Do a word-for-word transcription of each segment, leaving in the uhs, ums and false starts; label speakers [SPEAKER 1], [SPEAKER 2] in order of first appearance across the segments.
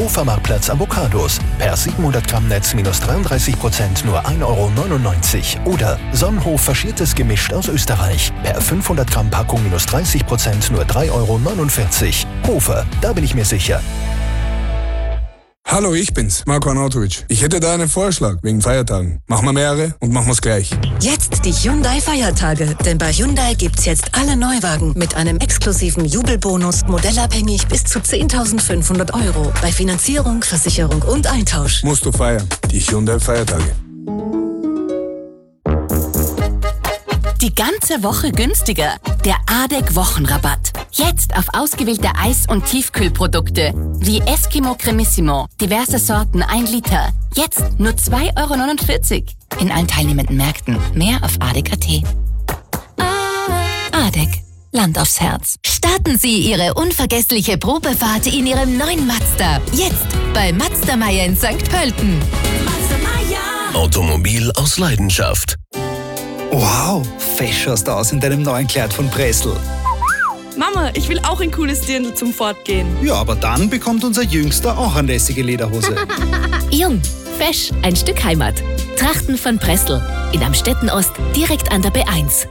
[SPEAKER 1] Hofer Avocados. Per siebenhundert Gramm Netz minus dreiunddreißig Prozent nur ein Euro neunundneunzig. Oder Sonnenhof faschiertes Gemischt aus Österreich. Per fünfhundert Gramm Packung minus dreißig Prozent nur drei Euro neunundvierzig. Hofer, da bin ich mir sicher.
[SPEAKER 2] Hallo, ich bin's, Marko Arnautovic. Ich hätte da einen Vorschlag wegen Feiertagen. Machen wir mehrere und machen wir's gleich.
[SPEAKER 3] Jetzt die Hyundai-Feiertage. Denn bei Hyundai gibt's jetzt alle Neuwagen mit einem exklusiven Jubelbonus, modellabhängig bis zu zehntausendfünfhundert Euro. Bei Finanzierung, Versicherung und Eintausch.
[SPEAKER 2] Musst du feiern. Die Hyundai-Feiertage.
[SPEAKER 4] Die ganze Woche günstiger. Der A D E C-Wochenrabatt. Jetzt auf ausgewählte Eis- und Tiefkühlprodukte wie Eskimo Cremissimo, diverse Sorten ein Liter. Jetzt nur zwei Euro neunundvierzig. In allen teilnehmenden Märkten. Mehr auf A D E C punkt A T. A D E C. Land aufs Herz. Starten Sie Ihre unvergessliche Probefahrt in Ihrem neuen Mazda. Jetzt bei Mazda Meier in Sankt Pölten. Mazda Meier.
[SPEAKER 5] Automobil aus Leidenschaft.
[SPEAKER 6] Wow, fesch schaust du aus in deinem neuen Kleid von Pressl.
[SPEAKER 7] Mama, ich will auch ein cooles Dirndl zum Fortgehen.
[SPEAKER 6] Ja, aber dann bekommt unser Jüngster auch eine lässige Lederhose.
[SPEAKER 4] Jung, fesch, ein Stück Heimat. Trachten von Pressl. In Amstetten-Ost, direkt an der B eins.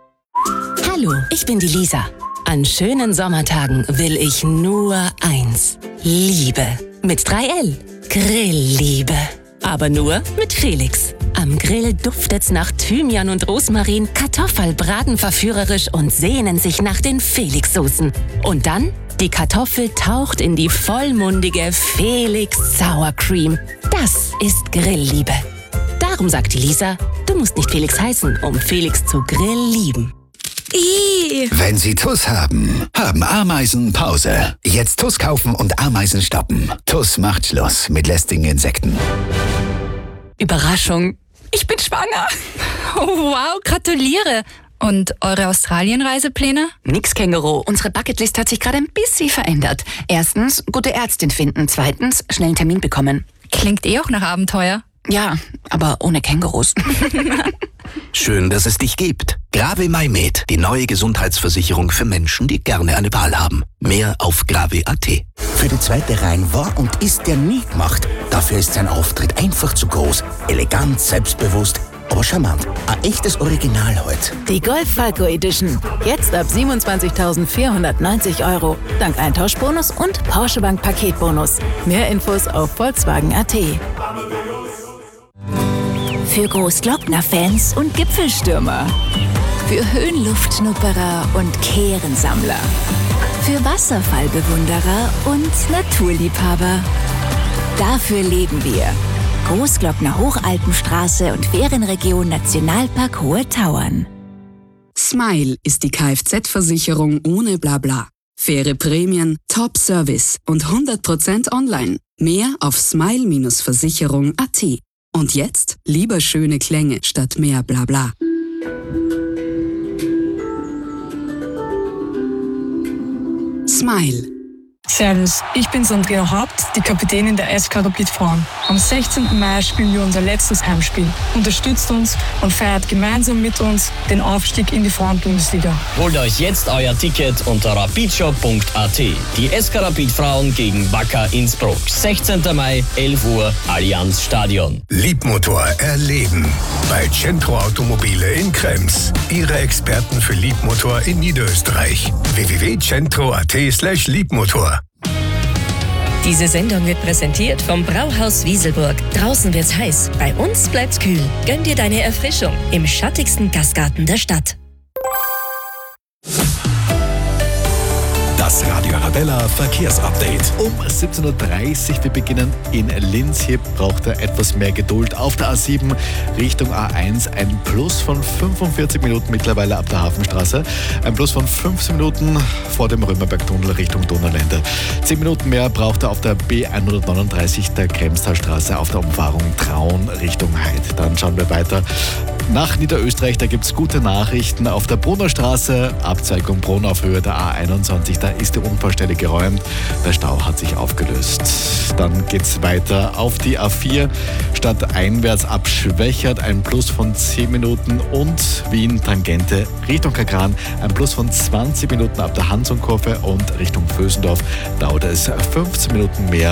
[SPEAKER 3] Hallo, ich bin die Lisa. An schönen Sommertagen will ich nur eins. Liebe. Mit drei L. Grillliebe. Aber nur mit Felix. Am Grill duftet's nach Thymian und Rosmarin, Kartoffelbraten verführerisch und sehnen sich nach den Felix-Soßen. Und dann, die Kartoffel taucht in die vollmundige Felix Sour Cream. Das ist Grillliebe. Darum sagt die Lisa, du musst nicht Felix heißen, um Felix zu Grill lieben.
[SPEAKER 7] Ih.
[SPEAKER 5] Wenn Sie T U S haben, haben Ameisen Pause. Jetzt T U S kaufen und Ameisen stoppen. T U S macht Schluss mit lästigen Insekten.
[SPEAKER 8] Überraschung, ich bin schwanger. Oh, wow, gratuliere. Und eure Australienreisepläne?
[SPEAKER 4] Nix, Känguru. Unsere Bucketlist hat sich gerade ein bisschen verändert. Erstens, gute Ärztin finden. Zweitens, schnell einen Termin bekommen.
[SPEAKER 8] Klingt eh auch nach Abenteuer.
[SPEAKER 4] Ja, aber ohne Kängurus.
[SPEAKER 5] Schön, dass es dich gibt. Grave MyMed, die neue Gesundheitsversicherung für Menschen, die gerne eine Wahl haben. Mehr auf grave punkt a t.
[SPEAKER 9] Für die zweite Reihe war und ist der nie gemacht. Dafür ist sein Auftritt einfach zu groß, elegant, selbstbewusst, aber charmant. Ein echtes Original heute.
[SPEAKER 10] Die Golf Falco Edition. Jetzt ab siebenundzwanzigtausendvierhundertneunzig Euro. Dank Eintauschbonus und Porsche Bank Paketbonus. Mehr Infos auf Volkswagen punkt a t.
[SPEAKER 4] Für Großglockner-Fans und Gipfelstürmer. Für Höhenluftschnupperer und Kehrensammler. Für Wasserfallbewunderer und Naturliebhaber. Dafür leben wir. Großglockner Hochalpenstraße und Ferienregion Nationalpark Hohe Tauern.
[SPEAKER 11] Smile ist die Kfz-Versicherung ohne Blabla. Faire Prämien, Top-Service und hundert Prozent online. Mehr auf smile Versicherung punkt a t. Und jetzt lieber schöne Klänge statt mehr Blabla. Smile.
[SPEAKER 12] Servus, ich bin Sandrina Haupt, die Kapitänin der S K Rapid Frauen. Am sechzehnten Mai spielen wir unser letztes Heimspiel. Unterstützt uns und feiert gemeinsam mit uns den Aufstieg in die Frauenbundesliga.
[SPEAKER 13] Holt euch jetzt euer Ticket unter rapidshop punkt a t. Die S K Rapid Frauen gegen Wacker Innsbruck. sechzehnten Mai, elf Uhr, Allianz Stadion.
[SPEAKER 14] Liebmotor erleben. Bei Centro Automobile in Krems. Ihre Experten für Liebmotor in Niederösterreich. w w w punkt centro punkt a t slash Liebmotor.
[SPEAKER 15] Diese Sendung wird präsentiert vom Brauhaus Wieselburg. Draußen wird's heiß, bei uns bleibt's kühl. Gönn dir deine Erfrischung im schattigsten Gastgarten der Stadt.
[SPEAKER 16] Das Radio Arabella Verkehrsupdate.
[SPEAKER 17] Um siebzehn Uhr dreißig, wir beginnen in Linz. Hier braucht er etwas mehr Geduld. Auf der A sieben Richtung A eins ein Plus von fünfundvierzig Minuten mittlerweile ab der Hafenstraße. Ein Plus von fünfzehn Minuten vor dem Römerbergtunnel Richtung Donaulände. zehn Minuten mehr braucht er auf der B hundertneununddreißig der Kremstalstraße auf der Umfahrung Traun Richtung Heid. Dann schauen wir weiter nach Niederösterreich. Da gibt es gute Nachrichten. Auf der Brunnerstraße, Abzweigung Brunn auf Höhe der A einundzwanzig, da ist die Unfallstelle geräumt. Der Stau hat sich aufgelöst. Dann geht es weiter auf die A vier. Stadteinwärts ab Schwächert ein Plus von zehn Minuten und Wien Tangente Richtung Kagran ein Plus von zwanzig Minuten ab der Hansonkurve und Richtung Vösendorf dauert es fünfzehn Minuten mehr.